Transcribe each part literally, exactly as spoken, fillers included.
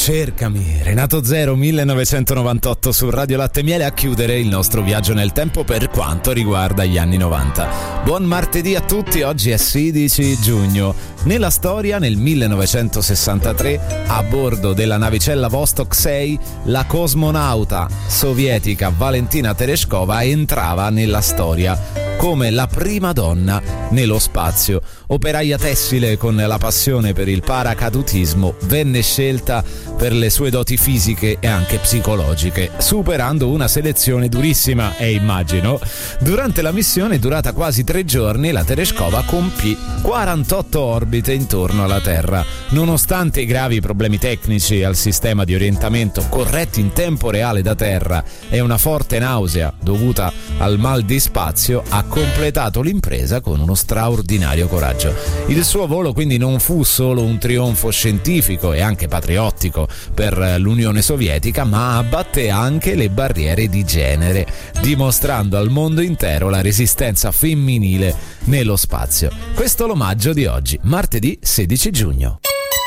Cercami, Renato Zero, millenovecentonovantotto su Radio Latte e Miele, a chiudere il nostro viaggio nel tempo per quanto riguarda gli anni novanta. Buon martedì a tutti, oggi è sedici giugno. Nella storia, nel millenovecentosessantatré, a bordo della navicella Vostok sei, la cosmonauta sovietica Valentina Tereshkova entrava nella storia come la prima donna nello spazio. Operaia tessile con la passione per il paracadutismo, venne scelta per le sue doti fisiche e anche psicologiche, superando una selezione durissima, e immagino. Durante la missione, durata quasi tre giorni, la Tereshkova compì quarantotto orbite intorno alla Terra. Nonostante i gravi problemi tecnici al sistema di orientamento corretti in tempo reale da Terra e una forte nausea dovuta al mal di spazio, ha completato l'impresa con uno straordinario coraggio. Il suo volo quindi non fu solo un trionfo scientifico e anche patriottico per l'Unione Sovietica, ma abbatté anche le barriere di genere, dimostrando al mondo intero la resistenza femminile nello spazio. Questo è l'omaggio di oggi, martedì sedici giugno.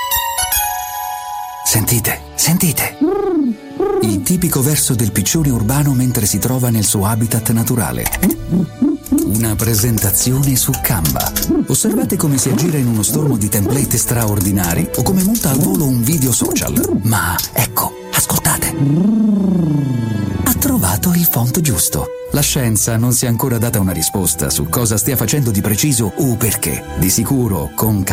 Sentite, sentite! Il tipico verso del piccione urbano mentre si trova nel suo habitat naturale. Una presentazione su Canva. Osservate come si aggira in uno stormo di template straordinari o come monta al volo un video social. Ma ecco, ascoltate. Ha trovato il font giusto. La scienza non si è ancora data una risposta su cosa stia facendo di preciso o perché. Di sicuro, con